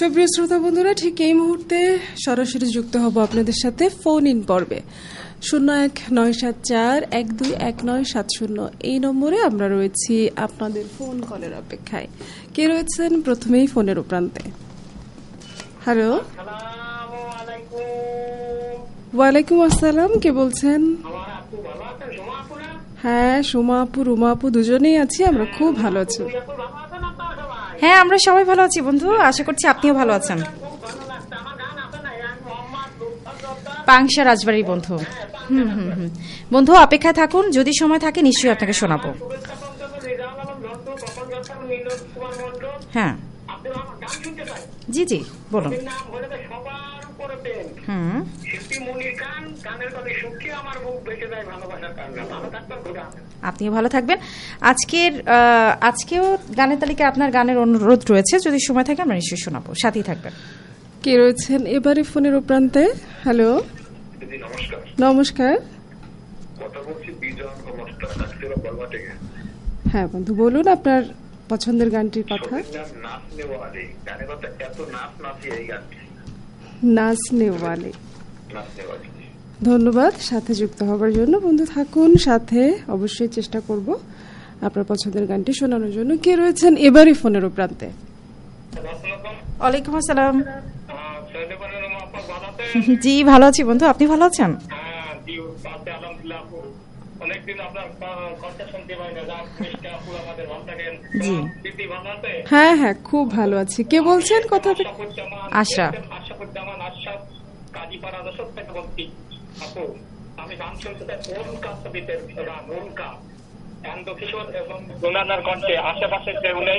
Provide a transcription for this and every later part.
সুপ্রিয় শ্রোতা বন্ধুরা, ঠিক এই মুহূর্তে সরাসরি যুক্ত হব আপনাদের সাথে ফোন ইন পর্বে 0197412197 এই নম্বরে আমরা রয়েছি আপনাদের ফোন কলের অপেক্ষায়। কে রয়েছেন প্রথমেই ফোনের প্রান্তে? হ্যালো, ওয়ালাইকুম আসসালাম, কে বলছেন? হ্যাঁ, সোমা আপু, রুমা আপু দুজনেই আছি, আমরা খুব ভালো আছি। হ্যাঁ, আমরা সবাই ভালো আছি বন্ধু, আশা করছি আপনিও ভালো আছেন। পাংশা রাজবাড়ির বন্ধু। বন্ধু অপেক্ষায় থাকুন, যদি সময় থাকে নিশ্চয়ই আপনাকে শোনাবো। হ্যাঁ জি জি বলুন। আপনিও ভালো থাকবেন। আজকেও গানের তালিকায় আপনার গানের অনুরোধ রয়েছে, যদি সময় থাকে আমরা নিশ্চয়ই শোনাবো, সাথেই থাকবেন। কে রয়েছেন এবারে ফোনের প্রান্তে? হ্যালো, নমস্কার। হ্যাঁ বন্ধু, বলুন আপনার পছন্দের গানটির কথা। নাচনে ওয়ালে। ধন্যবাদ সাথে যুক্ত হবার জন্য। বন্ধু থাকুন সাথে, অবশ্যই চেষ্টা করব আপনার পছন্দের গানটি শোনানোর জন্য। কে রয়েছেন এবারই ফোনের প্রান্তে? ওয়ালাইকুম আসসালাম। জি ভালো আছি বন্ধু, আপনি ভালো আছেন? জি হ্যাঁ হ্যাঁ, খুব ভালো আছি। কে বলছেন? কথা আশরাফ। আমি গান শুনতে চাই আশেপাশের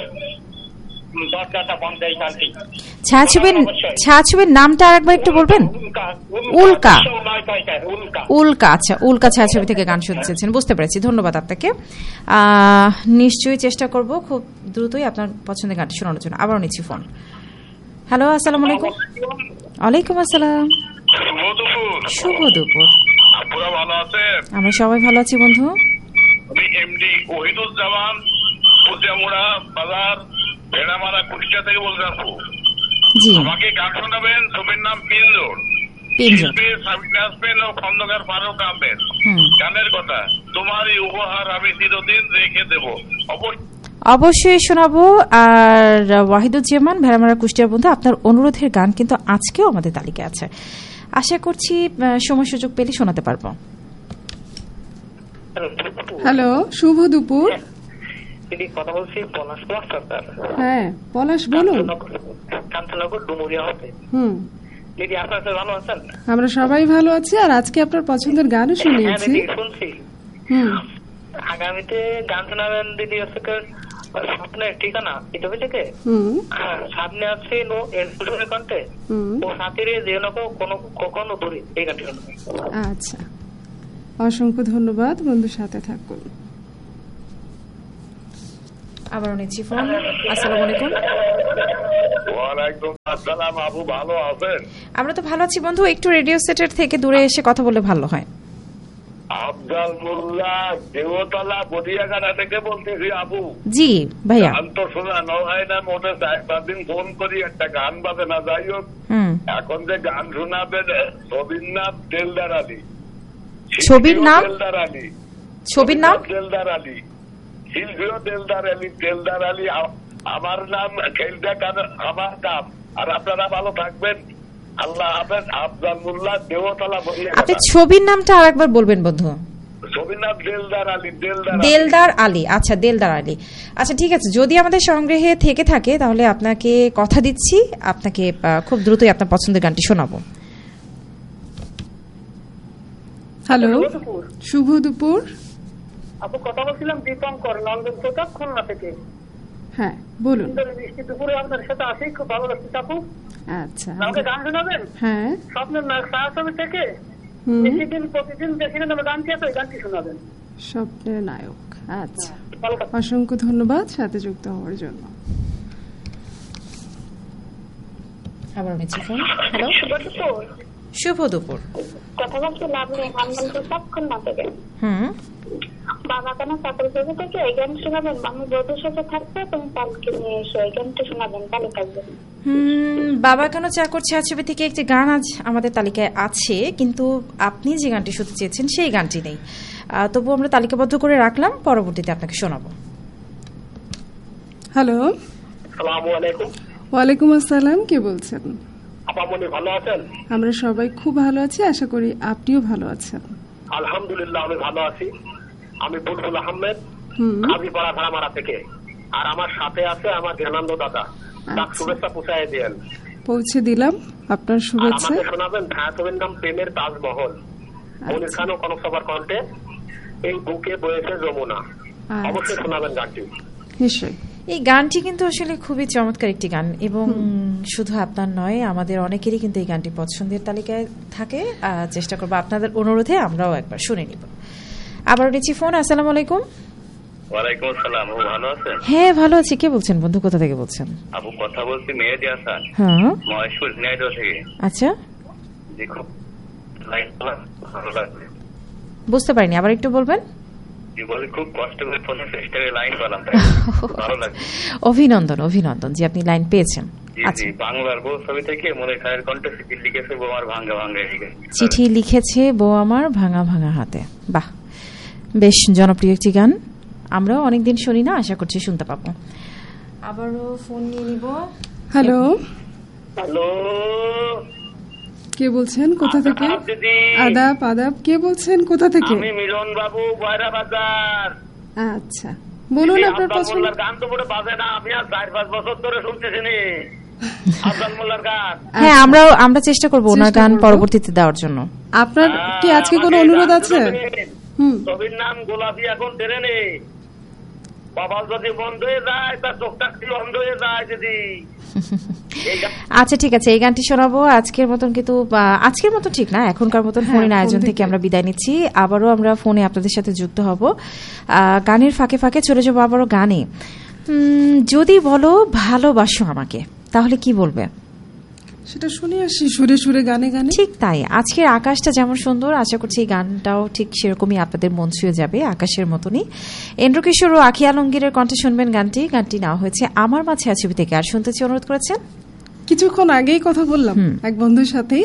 ছায়াছবির নামটা আরেকবার একটু বলবেন? উল্কা। উল্কা, আচ্ছা, উল্কা ছায়াছবি থেকে গান শুনতেছেন, বুঝতে পেরেছি। ধন্যবাদ আপনাকে। নিশ্চয়ই চেষ্টা করব খুব দ্রুতই আপনার পছন্দের গানটি শোনানোর জন্য। আবারও নিচ্ছি ফোন। হ্যালো, আসসালামু আলাইকুম। ওয়ালাইকুম আসসালাম, শুভ দুপুর। আমরা সবাই ভালো আছি বন্ধু। আমি এমডি ওহিদুজ্জামান, পুজিয়ামুড়া বাজার, ভেড়ামারা, কুষ্টিয়া থেকে বলতে আসবো। জি, আমাকে গান শোনাবেন। ছবির নাম পিঞ্জর। খন্দকার ফারুক আহমেদ। গানের কথা, তোমারই উপহার আমি চিরদিন রেখে দেব। অবশ্যই শোনাবো। আর ওয়াহিদুজ্জামান, ভেড়ামারা, কুষ্টিয়া বন্ধু, আপনার অনুরোধের গান কিন্তু আজকেও আমাদের তালিকায় আছে। আশা করছি সময় সুযোগ পেলে শোনাতে পারবো। হ্যালো, শুভ দুপুর। কথা বলছি পলাশ কুমার সরকার। হ্যাঁ পলাশ, বলুন। কাঞ্চননগর ডুমুরিয়া হতে। দিদি আপনারা ভালো আছেন? আমরা সবাই ভালো আছি। আর আজকে আপনার পছন্দের গানও শুনিয়েছি। শুনছি। আগামীতে গান শোনাবেন দিদি হচ্ছে স্বপ্নের ঠিকানা, এটা থেকে সামনে আছে কণ্ঠে ও সাথে যে কখনো দূরে, এই গানটি শুনবেন। আচ্ছা, অসংখ্য ধন্যবাদ বন্ধু, সাথে থাকুন। আবারও নিচ্ছি ফোন। আসসালামু আলাইকুম। ওয়ালাইকুম আসসালাম। আপু ভালো আছেন? আমরা তো ভালো আছি বন্ধু, একটু রেডিও সেটের থেকে দূরে এসে কথা বললে ভালো হয়। আফজাল মোল্লা, দেওতলা, বদিয়াগাড়া থেকে বলতেছি আপু। জি ভাইয়া। গান তো শোনানো হয় না, মোটে 4-5 দিন ফোন করি, একটা গান বাজে না। যাই হোক, এখন যে গান শোনাবেন, ছবির নাম দেলদার আলী। ছবির নাম? ছবির নাম দেলদার আলী, শিল্পীও দেলদার আলী। দেলদার আলী আমার নাম, খেলটা আমার কাম। আর আপনারা ভালো থাকবেন, আল্লাহ হাফেজ। আফজাল মোল্লা, দেওতলা, বদিয়াগাড়া। আপনি ছবির নামটা আরেকবার বলবেন বন্ধু? ছবির নাম দেলদার আলী। দেলদার আলী, আচ্ছা দেলদার আলী। আচ্ছা ঠিক আছে, যদি আমাদের সংগ্রহে থেকে থাকে তাহলে আপনাকে কথা দিচ্ছি, আপনাকে খুব দ্রুতই আপনার পছন্দের গানটি শোনাবো। হ্যালো, শুভ দুপুর। আপু কথা বলছিলাম দীপঙ্কর, নন্দন প্রতাপ, খুলনা থেকে। হ্যাঁ বলুন। বৃষ্টি দুপুরে আপনার সাথে আসি, খুব ভালো লাগছে আপু। আচ্ছা, আমাকে গান শোনাবেন? হ্যাঁ, স্বপ্নের নায়ক ছায়াছবি থেকে প্রতিদিন দেখেন আমরা গানটি আছে, ওই গানটি শোনাবেন। স্বপ্নের নায়ক। আচ্ছা, অসংখ্য ধন্যবাদ সাথে যুক্ত হওয়ার জন্য। আবার নিচ্ছি ফোন। হ্যালো, শুভ দুপুর। কথা বলছিলাম আপনি গান বলতে সবক্ষণ না দেবেন। বাবা কেন চাকরি জমি থেকে এই গান শোনাবেন, আমি বধুর সাথে থাকবে, তুমি পালকে নিয়ে এসো, এই গানটা শোনাবেন, ভালো থাকবেন। বাবা কেন চাকর ছায়াছবি থেকে একটি গান আজ আমাদের তালিকায় আছে, কিন্তু আপনি যে গানটি শুনতে চেয়েছেন সেই গানটি নেই। তবু আমরা তালিকাবদ্ধ করে রাখলাম, পরবর্তীতে আপনাকে শোনাবো। হ্যালো, আসসালামু আলাইকুম। ওয়ালাইকুম আসসালাম, কে বলছেন? আপামনি ভালো আছেন? আমরা সবাই খুব ভালো আছি, আশা করি আপনিও ভালো আছেন। আলহামদুলিল্লাহ আমি ভালো আছি। আমি বুলবুল আহমেদ, কাজীপাড়া ধারামারা থেকে। আর আমার সাথে আছে আমার জ্ঞানানন্দ দাদা। তার শুভেচ্ছা পৌঁছায় দিয়েন। পৌঁছে দিলাম আপনার শুভেচ্ছা। আমাকে শোনাবেন ছায়াছবির নাম প্রেমের তাজমহল, মনির খান ও কনক সবার কণ্ঠে, এই বুকে বয়েছে যমুনা। অবশ্যই শোনাবেন গানটি। নিশ্চয়ই। এই গানটি কিন্তু আসলে খুবই চমৎকার একটি গান, এবং শুধু আপনার নয়, আমাদের অনেকেরই কিন্তু এই গানটি পছন্দের তালিকায় থাকে। চেষ্টা করবো আপনাদের অনুরোধে আমরাও একবার শুনে নিব। আবার নিচ্ছি ফোন। আসসালামু আলাইকুম। ওয়ালাইকুম আসসালাম। ভালো আছেন? হ্যাঁ ভালো আছি। কে বলছেন বন্ধু, কোথা থেকে বলছেন? আপু কথা বলছি মেহেদি হাসান। হ্যাঁ, মহেশপুর ঝিনাইদহ থেকে। আচ্ছা, জি, খুব ভালো লাগছে। বুঝতে পারিনি, আবার একটু বলবেন। বলি খুব কষ্ট করে ফোনের চেষ্টা করে লাইন পেলাম, ভালো লাগছে। অভিনন্দন, অভিনন্দন যে আপনি লাইন পেয়েছেন। জি, বাংলার বউ ছবি থেকে মনে খায়ের কণ্ঠে চিঠি লিখেছে বউ আমার ভাঙ্গা ভাঙ্গা, চিঠি লিখেছে বউ আমার ভাঙা ভাঙা হাতে। বাহ, বেশ জনপ্রিয় একটি গান, আমরাও অনেকদিন শুনি না, আশা করছি শুনতে পাবো। আবারও ফোন নিয়ে নিব। হ্যালো, হ্যালো, কে বলছেন, কোথা থেকে? দিদি আদাব আদাব, কে বলছেন, কোথা থেকে? আমি মিলন বাবু, বয়রা বাজার। আচ্ছা, বলুন আপনার পছন্দ। গান তো বলে বাজে না, আমি আর 4-5 বছর ধরে শুনতেছি আফজাল মোল্লার গান। হ্যাঁ, আমরা চেষ্টা করবো ওনার গান পরবর্তীতে দেওয়ার জন্য। আপনার কি আজকে কোনো অনুরোধ আছে? ছবির নাম গোলাপি এখন টেনে নেই, কপাল যদি বন্ধ হয়ে যায় তার চোখটা বন্ধ হয়ে যায় যদি। আচ্ছা ঠিক আছে, এই গানটি শোনাবো। আজকের মতন কিন্তু আজকের মতো ঠিক না, এখনকার মতন ফোনের আয়োজন থেকে আমরা বিদায় নিচ্ছি। আবারও আমরা ফোনে আপনাদের সাথে যুক্ত হব, গানের ফাঁকে ফাঁকে চলে যাবো আবারও গানে। যদি বলো ভালোবাসো আমাকে, তাহলে কি বলবে? সেটা শুনে আসি সুরে সুরে, গানে গানে। ঠিক তাই, আজকের আকাশটা যেমন সুন্দর, আশা করছি এই গানটাও ঠিক সেরকমই আপনাদের মন ছুঁয়ে যাবে, আকাশের মতনই। এন্দ্রকিশোর ও আখি আলমগীরের কণ্ঠে শুনবেন গানটি। গানটি নেওয়া হয়েছে আমার মা ছায়াছবি থেকে। আর শুনতেছি অনুরোধ করেছেন, কিছুক্ষণ আগেই কথা বললাম এক বন্ধুর সাথে,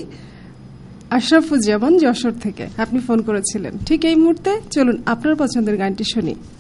আশরাফুজ্জামান যশোর থেকে। আপনি ফোন করেছিলেন ঠিক এই মুহূর্তে। চলুন আপনার পছন্দের গানটি শুনি।